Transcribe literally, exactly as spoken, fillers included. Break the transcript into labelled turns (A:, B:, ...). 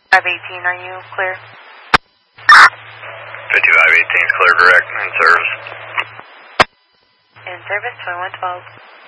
A: five eighteen, are you clear?
B: fifty-five eighteen is clear direct, in service.
A: In service, twenty-one twelve.